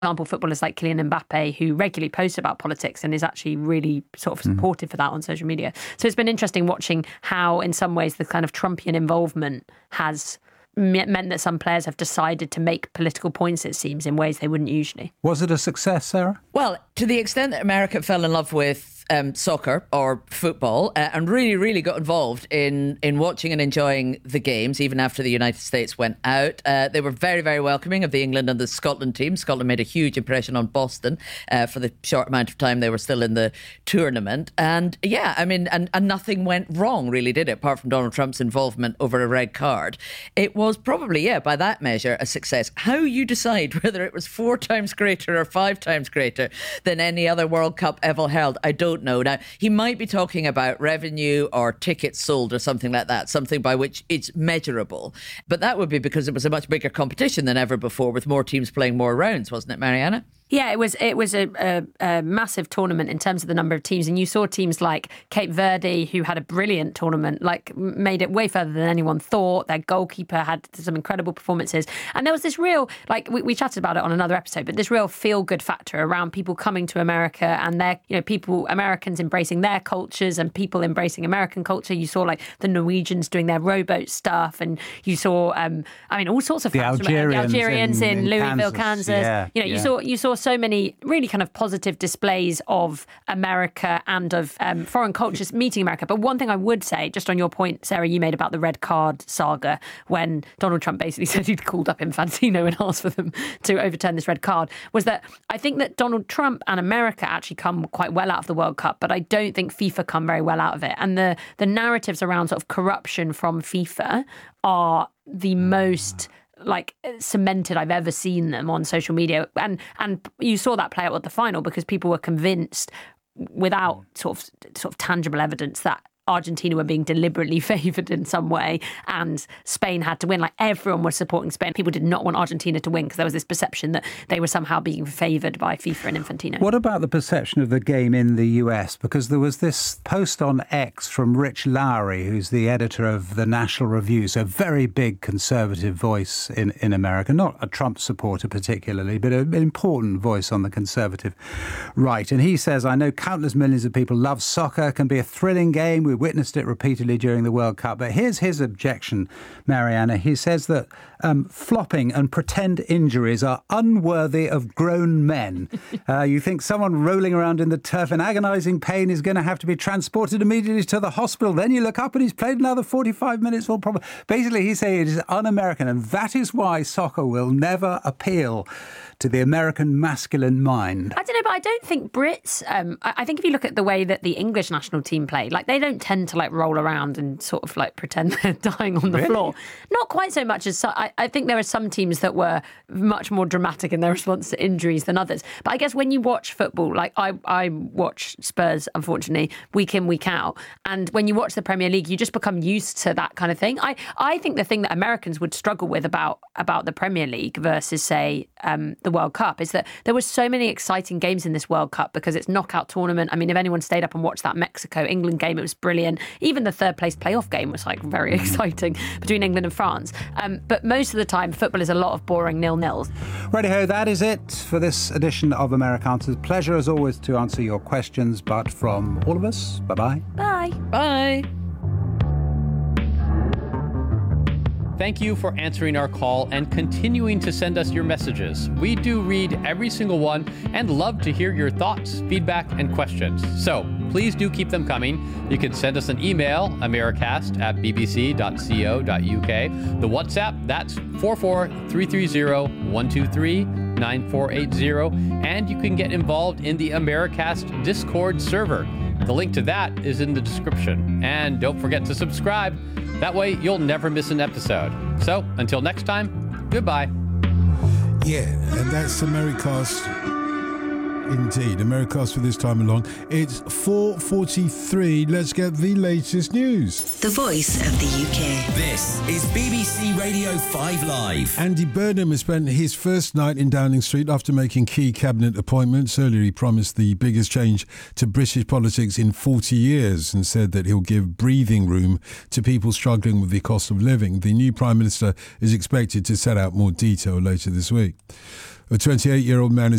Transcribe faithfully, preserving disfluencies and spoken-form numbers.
example, footballers like Kylian Mbappe, who regularly posts about politics and is actually really sort of supportive mm. for that on social media. So it's been interesting watching how, in some ways, the kind of Trumpian involvement has meant that some players have decided to make political points, it seems, in ways they wouldn't usually. Was it a success, Sarah? Well, to the extent that America fell in love with Um, soccer or football uh, and really, really got involved in, in watching and enjoying the games, even after the United States went out. Uh, they were very, very welcoming of the England and the Scotland team. Scotland made a huge impression on Boston uh, for the short amount of time they were still in the tournament. And yeah, I mean, and, and nothing went wrong, really, did it? Apart from Donald Trump's involvement over a red card. It was probably, yeah, by that measure, a success. How you decide whether it was four times greater or five times greater than any other World Cup ever held, I don't know. Now, he might be talking about revenue or tickets sold or something like that, something by which it's measurable. But that would be because it was a much bigger competition than ever before, with more teams playing more rounds, wasn't it, Mariana? Yeah, it was it was a, a, a massive tournament in terms of the number of teams. And you saw teams like Cape Verde, who had a brilliant tournament, like made it way further than anyone thought. Their goalkeeper had some incredible performances. And there was this real, like we, we chatted about it on another episode, but this real feel-good factor around people coming to America and their, you know, people, Americans embracing their cultures and people embracing American culture. You saw like the Norwegians doing their rowboat stuff, and you saw, um, I mean, all sorts of the Algerians, the Algerians in, in, in Louisville, Kansas. Kansas. Yeah, you know, yeah. you saw you saw so many really kind of positive displays of America and of um, foreign cultures meeting America. But one thing I would say, just on your point, Sarah, you made about the red card saga, when Donald Trump basically said he'd called up Infantino and asked for them to overturn this red card, was that I think that Donald Trump and America actually come quite well out of the World Cup, but I don't think FIFA come very well out of it. And the, the narratives around sort of corruption from FIFA are the most like cemented I've ever seen them on social media. And and you saw that play out at the final because people were convinced without sort of sort of tangible evidence that Argentina were being deliberately favoured in some way and Spain had to win. Like everyone was supporting Spain. People did not want Argentina to win because there was this perception that they were somehow being favoured by FIFA and Infantino. What about the perception of the game in the U S? Because there was this post on X from Rich Lowry, who's the editor of the National Review, so a very big conservative voice in, in America, not a Trump supporter particularly, but an important voice on the conservative right. And he says, I know countless millions of people love soccer, can be a thrilling game. We witnessed it repeatedly during the World Cup. But here's his objection, Mariana. He says that um, flopping and pretend injuries are unworthy of grown men. uh, you think someone rolling around in the turf in agonising pain is going to have to be transported immediately to the hospital. Then you look up and he's played another forty-five minutes. Well, probably. Basically, he's saying it is un-American, and that is why soccer will never appeal to the American masculine mind. I don't know, but I don't think Brits, um, I, I think if you look at the way that the English national team play, like they don't tend to like roll around and sort of like pretend they're dying on the Really? floor. Not quite so much as, so, I, I think there are some teams that were much more dramatic in their response to injuries than others. But I guess when you watch football, like I, I watch Spurs, unfortunately, week in, week out. And when you watch the Premier League, you just become used to that kind of thing. I, I think the thing that Americans would struggle with about, about the Premier League versus, say, um, the World Cup is that there were so many exciting games in this World Cup because it's knockout tournament. I mean, if anyone stayed up and watched that Mexico-England game, it was brilliant. Even the third place playoff game was like very exciting between England and France. Um, but most of the time, football is a lot of boring nil-nils. Righty-ho, that is it for this edition of Americanswers. Pleasure as always to answer your questions, but from all of us, bye-bye. Bye. Bye. Thank you for answering our call and continuing to send us your messages. We do read every single one and love to hear your thoughts, feedback, and questions. So please do keep them coming. You can send us an email, americast at b b c dot co dot u k. The WhatsApp, that's four four three three zero one two three nine four eight zero. And you can get involved in the Americast Discord server. The link to that is in the description. And don't forget to subscribe. That way, you'll never miss an episode. So, until next time, goodbye. Yeah, and that's Americast. Indeed, Americast for this time along. It's four forty-three. Let's get the latest news. The voice of the U K. This is B B C Radio five Live. Andy Burnham has spent his first night in Downing Street after making key cabinet appointments. Earlier, he promised the biggest change to British politics in forty years and said that he'll give breathing room to people struggling with the cost of living. The new Prime Minister is expected to set out more detail later this week. A twenty-eight-year-old man is